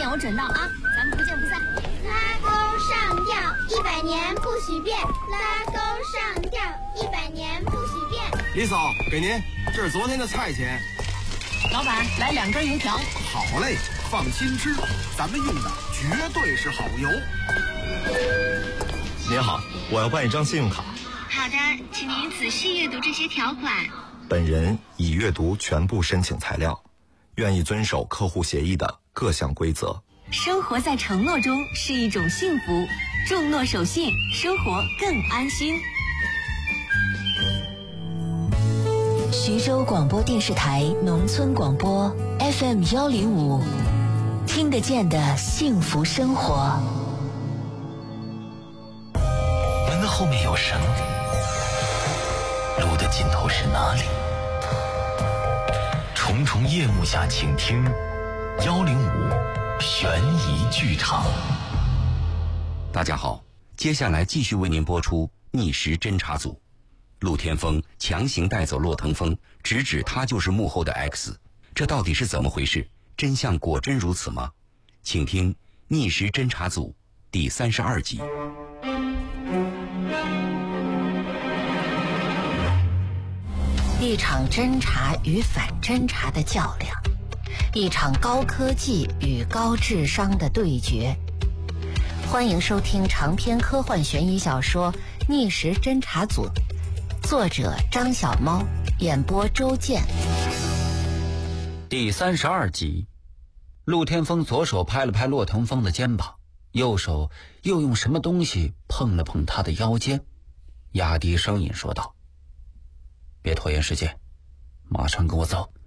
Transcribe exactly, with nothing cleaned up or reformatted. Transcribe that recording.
我准到啊，咱们不见不散。 拉钩上吊，一百年不许变。拉钩上吊，一百年不许变。 李嫂，给您，这是昨天的菜钱。 老板，来两根油条。 好嘞，放心吃，咱们用的绝对是好油。 您好，我要办一张信用卡。 好的，请您仔细阅读这些条款。 本人已阅读全部申请材料，愿意遵守客户协议的各项规则。 生活在承诺中是一种幸福，重诺守信，生活更安心。 徐州广播电视台农村广播 F M 幺零五，听得见的幸福生活。 门的后面有绳，路的尽头是哪里？重重夜幕下，请听幺零五悬疑剧场。 大家好，接下来继续为您播出逆时侦查组。陆天风强行带走骆腾风，直指他就是幕后的 X， 这到底是怎么回事？真相果真如此吗？请听逆时侦查组第三十二集。 一场侦查与反侦查的较量，一场高科技与高智商的对决。欢迎收听长篇科幻悬疑小说《逆时侦查组》，作者张小猫，演播周健。 第三十二集，陆天风左手拍了拍骆腾风的肩膀，右手又用什么东西碰了碰他的腰间，压低声音说道：别拖延时间，马上跟我走。